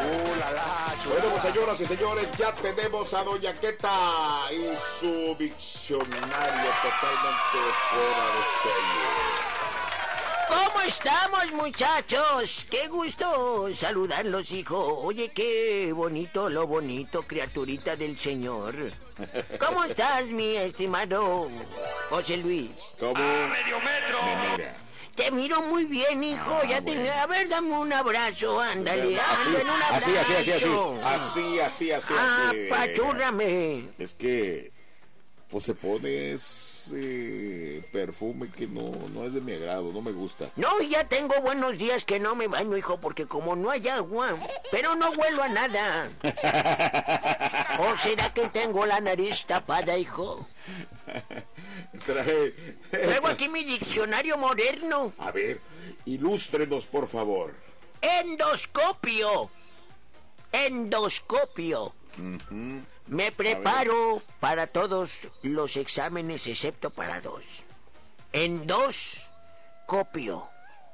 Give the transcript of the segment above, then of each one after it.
Bueno, pues, señoras y señores, ya tenemos a Doña Queta y su diccionario totalmente fuera de serie. ¿Cómo estamos, muchachos? Qué gusto saludarlos, hijo. Oye, qué bonito, lo bonito, criaturita del Señor. ¿Cómo estás, mi estimado José Luis? ¿Cómo? ¡A medio metro! Me mira. Te miro muy bien, hijo. Ya bueno. tenía. A ver, dame un abrazo, ándale. Ándale, un abrazo. Así. Apachúrrame. Es que, pues se pone ese perfume que no es de mi agrado, no me gusta. No, ya tengo buenos días que no me baño, hijo, porque como no hay agua, pero no huelo a nada. ¿O será que tengo la nariz tapada, hijo? Traigo aquí mi diccionario moderno. A ver, ilústrenos, por favor. Endoscopio. Me preparo para todos los exámenes excepto para dos. Endoscopio.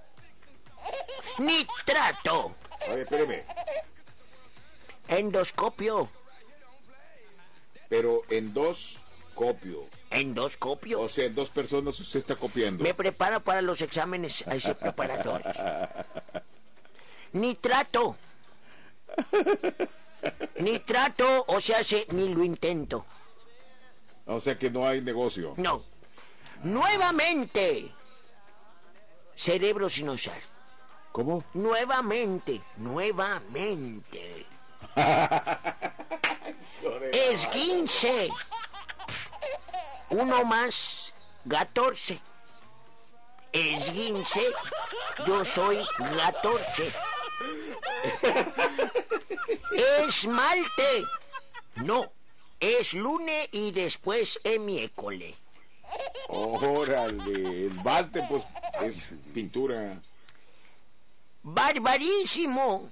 Nitrato. A ver, espéreme. Endoscopio. Pero en dos copio. Endoscopio. O sea, en dos personas usted está copiando. Me preparo para los exámenes excepto para dos. Nitrato. Nitrato, o sea, ni lo intento. O sea que no hay negocio. No. Nuevamente. Cerebro sin usar. ¿Cómo? Nuevamente. Esguince. 1 más 14. Esguince. Yo soy 14. Esmalte. No. Es lunes y después es miércoles. Órale, esmalte, pues es pintura. Barbarísimo.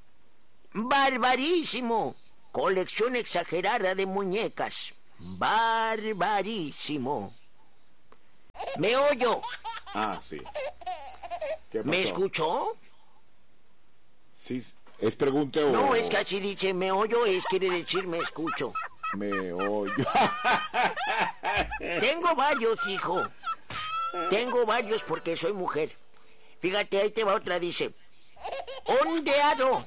Colección exagerada de muñecas. Barbarísimo. Meollo. Ah, sí. ¿Qué pasó? ¿Me escuchó? Sí, ¿es pregunta o...? No, es que así dice meollo, quiere decir me escucho. Me oyo. Tengo varios, hijo. Tengo varios porque soy mujer. Fíjate, ahí te va otra, dice. Ondeado.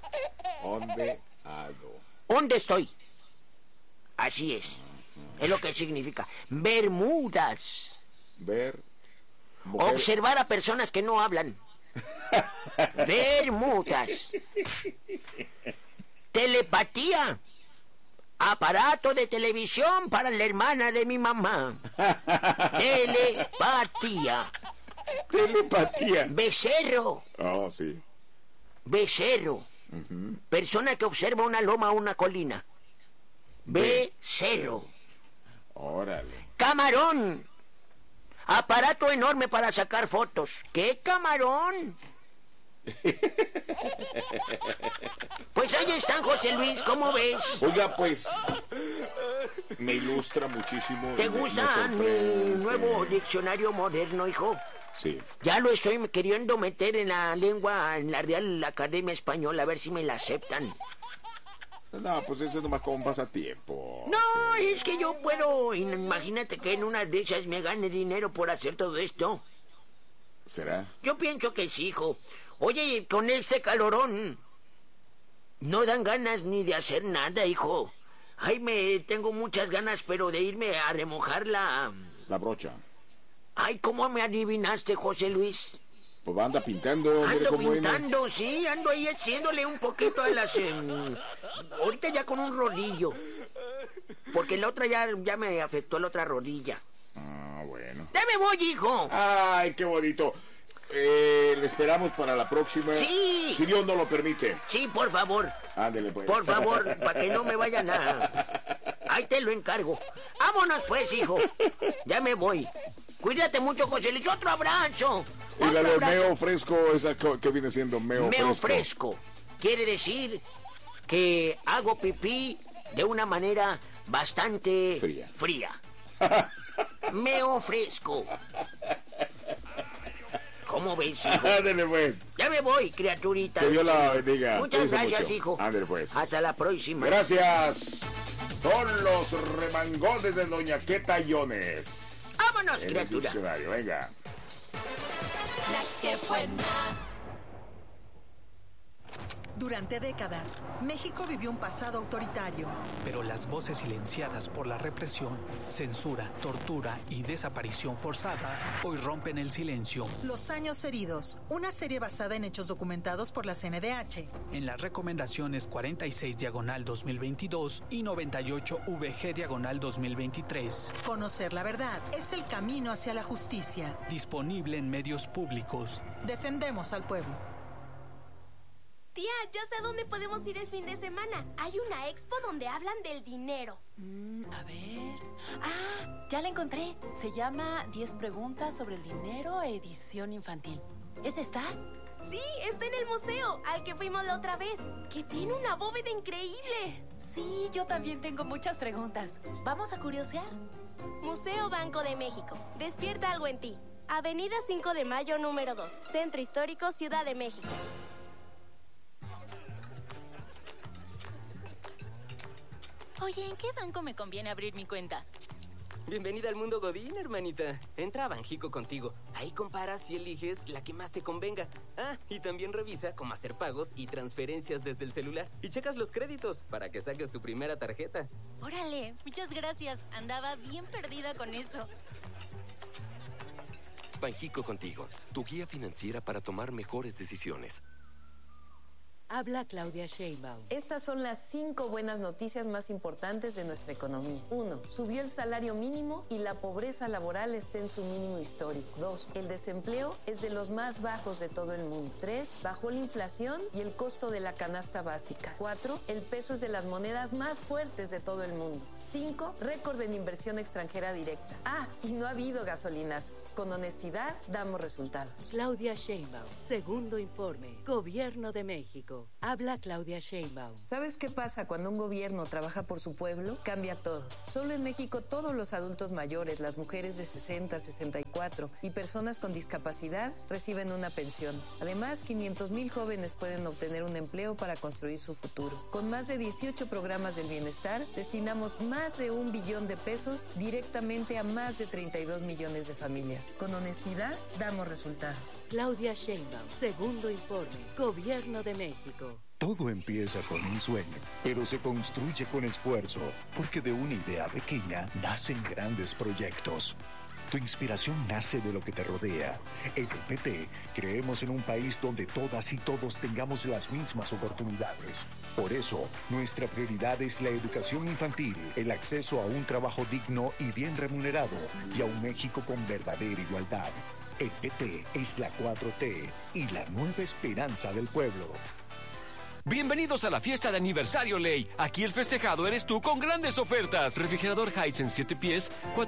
¿Dónde estoy? Así es. Es lo que significa. Bermudas. Mujer. Observar a personas que no hablan. Bermudas. Telepatía. Aparato de televisión para la hermana de mi mamá. Telepatía. Becerro. Oh, sí. Becerro. Persona que observa una loma o una colina. Becerro. Órale. Camarón. Aparato enorme para sacar fotos. ¿Qué camarón? Pues ahí están, José Luis, ¿cómo ves? Oiga, pues me ilustra muchísimo. ¿Te gusta mi nuevo diccionario moderno, hijo? Sí. Ya lo estoy queriendo meter en la lengua, en la Real Academia Española, a ver si me la aceptan. No, pues eso es nomás como un pasatiempo. No, sí. es que yo puedo, imagínate que en una de esas me gane dinero por hacer todo esto. ¿Será? Yo pienso que sí, hijo. Oye, con este calorón, no dan ganas ni de hacer nada, hijo. Ay, tengo muchas ganas, pero de irme a remojar la brocha. Ay, ¿cómo me adivinaste, José Luis? Pues anda pintando. Ando pintando, sí, ando ahí haciéndole un poquito a las... ahorita ya con un rodillo. Porque la otra ya me afectó la otra rodilla. Ah, bueno. ¡Ya me voy, hijo! ¡Ay, qué bonito! Le esperamos para la próxima. Sí. Si Dios no lo permite. Sí, por favor. Ándele, pues. Por favor, para que no me vayan a... Ahí te lo encargo. Vámonos, pues, hijo. Ya me voy. Cuídate mucho, José Luis. Otro abrazo. Dígale, meo fresco, esa que viene siendo meo fresco. Quiere decir que hago pipí de una manera bastante fría. Meo fresco. ¿Cómo ¿Cómo ves, hijo? Ándale, pues. Ya me voy, criaturita. Que Dios la bendiga. Muchas Cuídense gracias, mucho. hijo. Ándale, pues. Hasta la próxima. Gracias. Son los remangones de Doña Queta Iones. Vámonos, En el criatura. diccionario, venga. La que buena. Durante décadas, México vivió un pasado autoritario. Pero las voces silenciadas por la represión, censura, tortura y desaparición forzada hoy rompen el silencio. Los años heridos, una serie basada en hechos documentados por la CNDH. En las recomendaciones 46/2022 y 98/VG/2023. Conocer la verdad es el camino hacia la justicia. Disponible en medios públicos. Defendemos al pueblo. Tía, ya sé a dónde podemos ir el fin de semana. Hay una expo donde hablan del dinero. A ver. Ah, ya la encontré. Se llama 10 preguntas sobre el dinero, edición infantil. ¿Es esta? Sí, está en el museo al que fuimos la otra vez, que tiene una bóveda increíble. Sí, yo también tengo muchas preguntas. ¿Vamos a curiosear? Museo Banco de México. Despierta algo en ti. Avenida 5 de Mayo, número 2. Centro Histórico, Ciudad de México. Oye, ¿en qué banco me conviene abrir mi cuenta? Bienvenida al mundo Godín, hermanita. Entra a Banjico contigo. Ahí comparas y eliges la que más te convenga. Ah, y también revisa cómo hacer pagos y transferencias desde el celular. Y checas los créditos para que saques tu primera tarjeta. Órale, muchas gracias. Andaba bien perdida con eso. Banjico contigo, tu guía financiera para tomar mejores decisiones. Habla Claudia Sheinbaum. Estas son las 5 buenas noticias más importantes de nuestra economía. 1. Subió el salario mínimo y la pobreza laboral está en su mínimo histórico. 2. El desempleo es de los más bajos de todo el mundo. 3. Bajó la inflación y el costo de la canasta básica. 4. El peso es de las monedas más fuertes de todo el mundo. 5. Récord en inversión extranjera directa. Ah, y no ha habido gasolinazos. Con honestidad damos resultados. Claudia Sheinbaum. Segundo informe. Gobierno de México. Habla Claudia Sheinbaum. ¿Sabes qué pasa cuando un gobierno trabaja por su pueblo? Cambia todo. Solo en México todos los adultos mayores, las mujeres de 60, 64 y personas con discapacidad reciben una pensión. Además, 500,000 jóvenes pueden obtener un empleo para construir su futuro. Con más de 18 programas del bienestar, destinamos más de 1 billón de pesos directamente a más de 32 millones de familias. Con honestidad, damos resultados. Claudia Sheinbaum. Segundo informe. Gobierno de México. Todo empieza con un sueño, pero se construye con esfuerzo, porque de una idea pequeña nacen grandes proyectos. Tu inspiración nace de lo que te rodea. En el PT creemos en un país donde todas y todos tengamos las mismas oportunidades. Por eso, nuestra prioridad es la educación infantil, el acceso a un trabajo digno y bien remunerado, y a un México con verdadera igualdad. El PT es la 4T y la nueva esperanza del pueblo. Bienvenidos a la fiesta de aniversario Ley. Aquí el festejado eres tú con grandes ofertas. Refrigerador Hisense 7 pies,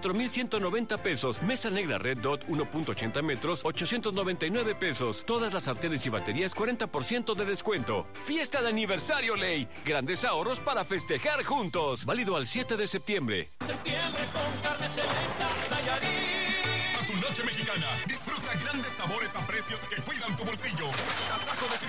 4,190 pesos. Mesa negra Red Dot 1.80 metros, 899 pesos. Todas las sartenes y baterías 40% de descuento. Fiesta de aniversario Ley. Grandes ahorros para festejar juntos. Válido al 7 de septiembre. Septiembre con carne selecta Nayarit. A tu noche mexicana, disfruta grandes sabores a precios que cuidan tu bolsillo. Tasajo de